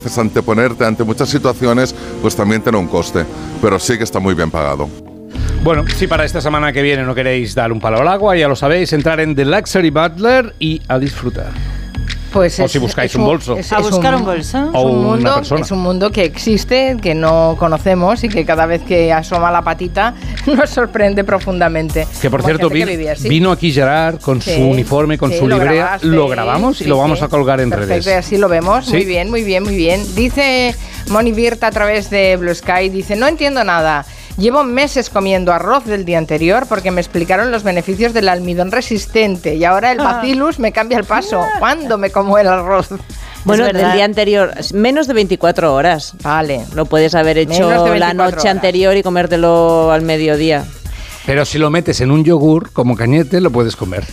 Anteponerte ante muchas situaciones, pues también tiene un coste, pero sí que está muy bien pagado. Bueno, si para esta semana que viene no queréis dar un palo al agua, ya lo sabéis, entrar en The Luxury Butler y a disfrutar. Pues o si buscáis un bolso. A buscar un bolso. O una persona. Es un mundo que existe, que no conocemos y que cada vez que asoma la patita nos sorprende profundamente. Que por cierto, vino aquí Gerard con su uniforme, con su librea. Lo grabamos y lo vamos a colgar en redes. Perfecto, y así lo vemos. ¿Sí? Muy bien, muy bien, muy bien. Dice Moni Birta a través de Blue Sky, dice, no entiendo nada. Llevo meses comiendo arroz del día anterior porque me explicaron los beneficios del almidón resistente y ahora el bacillus me cambia el paso. ¿Cuándo me como el arroz? Bueno, del día anterior, menos de 24 horas. Vale. Lo puedes haber hecho la noche anterior y comértelo al mediodía. Pero si lo metes en un yogur, como Cañete, lo puedes comer.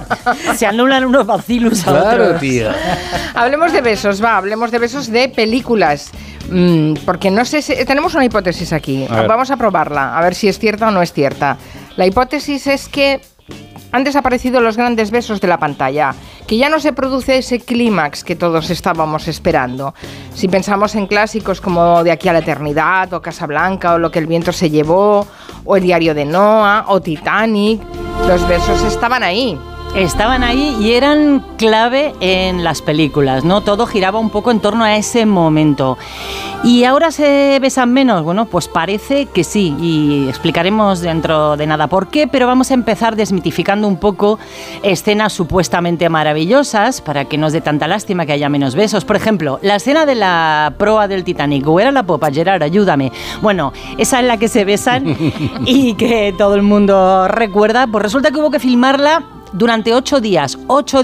Se anulan unos bacillus a otros. Claro, tío. Hablemos de besos, hablemos de besos de películas. Porque no sé si... Tenemos una hipótesis aquí. Vamos a probarla, a ver si es cierta o no es cierta. La hipótesis es que han desaparecido los grandes besos de la pantalla, que ya no se produce ese clímax que todos estábamos esperando. Si pensamos en clásicos como De aquí a la eternidad, o Casablanca, o Lo que el viento se llevó, o El diario de Noah, o Titanic, los besos estaban ahí. Estaban ahí y eran clave en las películas, ¿no? Todo giraba un poco en torno a ese momento. ¿Y ahora se besan menos? Bueno, pues parece que sí, y explicaremos dentro de nada por qué, pero vamos a empezar desmitificando un poco escenas supuestamente maravillosas para que no os dé tanta lástima que haya menos besos. Por ejemplo, la escena de la proa del Titanic, o era la popa, Gerard, ayúdame. Bueno, esa en la que se besan y que todo el mundo recuerda, pues resulta que hubo que filmarla durante 8 días,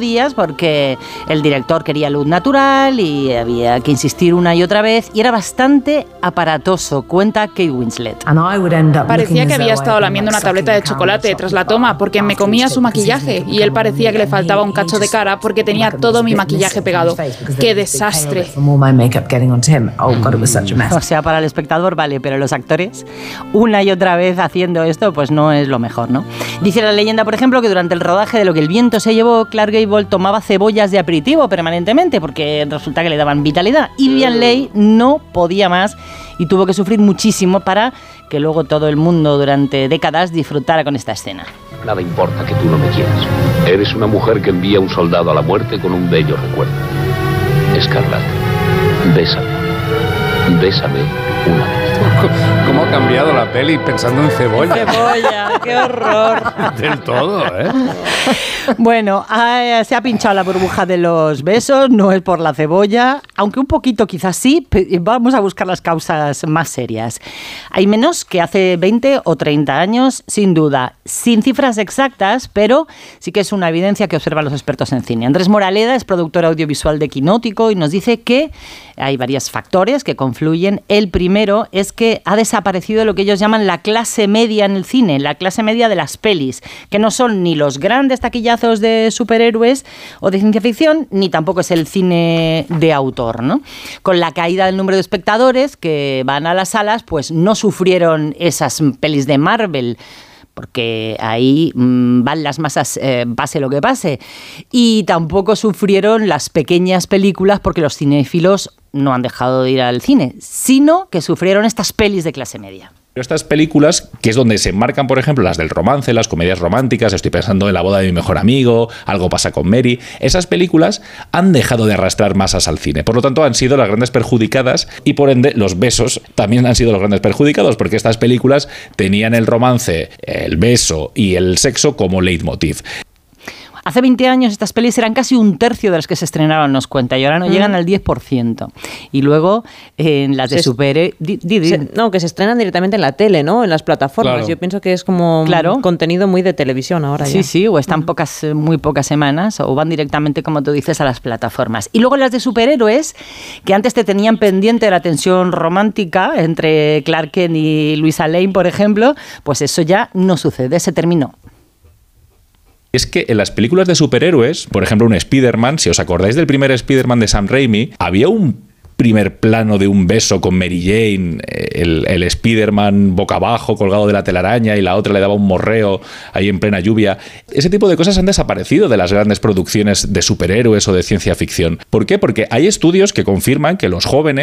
porque el director quería luz natural y había que insistir una y otra vez y era bastante aparatoso, cuenta Kate Winslet. Parecía que había estado lamiendo una tableta de chocolate tras la toma porque me comía su maquillaje y él parecía que le faltaba un cacho de cara porque tenía todo mi maquillaje pegado. ¡Qué desastre! O sea, para el espectador vale, pero los actores una y otra vez haciendo esto pues no es lo mejor, ¿no? Dice la leyenda, por ejemplo, que durante el rodaje de Lo que el viento se llevó, Clark Gable tomaba cebollas de aperitivo permanentemente porque resulta que le daban vitalidad y Vivien Leigh no podía más y tuvo que sufrir muchísimo para que luego todo el mundo durante décadas disfrutara con esta escena. Nada importa que tú no me quieras. Eres una mujer que envía a un soldado a la muerte con un bello recuerdo. Scarlett, bésame una vez. ¿Cómo ha cambiado la peli pensando en cebolla? ¡Cebolla! ¡Qué horror! Del todo, ¿eh? Bueno, se ha pinchado la burbuja de los besos, no es por la cebolla, aunque un poquito quizás sí, vamos a buscar las causas más serias. Hay menos que hace 20 o 30 años, sin duda, sin cifras exactas, pero sí que es una evidencia que observan los expertos en cine. Andrés Moraleda es productor audiovisual de Quinótico y nos dice que hay varios factores que confluyen. El primero es que ha desaparecido lo que ellos llaman la clase media en el cine, la clase media de las pelis, que no son ni los grandes taquillazos de superhéroes o de ciencia ficción, ni tampoco es el cine de autor, ¿no? Con la caída del número de espectadores que van a las salas, pues no sufrieron esas pelis de Marvel, porque ahí van las masas, pase lo que pase. Y tampoco sufrieron las pequeñas películas porque los cinéfilos no han dejado de ir al cine, sino que sufrieron estas pelis de clase media. Estas películas, que es donde se enmarcan, por ejemplo, las del romance, las comedias románticas, estoy pensando en La boda de mi mejor amigo, Algo pasa con Mary, esas películas han dejado de arrastrar masas al cine. Por lo tanto, han sido las grandes perjudicadas y, por ende, los besos también han sido los grandes perjudicados, porque estas películas tenían el romance, el beso y el sexo como leitmotiv. Hace 20 años estas pelis eran casi un tercio de las que se estrenaron, nos cuenta, y ahora no llegan al 10%. Y luego en las de superhéroes... No, que se estrenan directamente en la tele, ¿no? En las plataformas. Claro. Yo pienso que es como contenido muy de televisión ahora ya. Sí, o están muy pocas semanas, o van directamente, como tú dices, a las plataformas. Y luego las de superhéroes, que antes te tenían pendiente la tensión romántica entre Clark Kent y Luisa Lane, por ejemplo, pues eso ya no sucede, se terminó. Es que en las películas de superhéroes, por ejemplo un Spider-Man, si os acordáis del primer Spider-Man de Sam Raimi, había un primer plano de un beso con Mary Jane, el Spider-Man boca abajo colgado de la telaraña y la otra le daba un morreo ahí en plena lluvia. Ese tipo de cosas han desaparecido de las grandes producciones de superhéroes o de ciencia ficción. ¿Por qué? Porque hay estudios que confirman que los jóvenes